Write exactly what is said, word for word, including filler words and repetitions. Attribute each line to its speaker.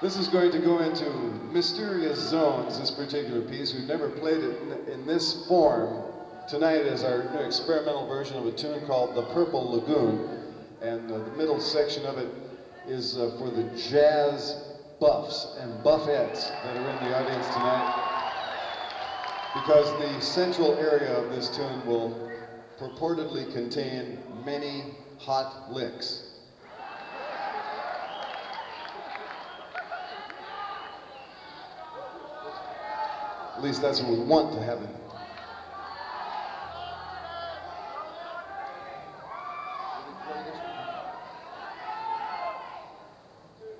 Speaker 1: This is going to go into Mysterious Zones, this particular piece. We've never played it in, in this form. Tonight is our new experimental version of a tune called The Purple Lagoon. And uh, the middle section of it is uh, for the jazz buffs and buffettes that are in the audience tonight. Because the central area of this tune will purportedly contain many hot licks. At least that's what we want to have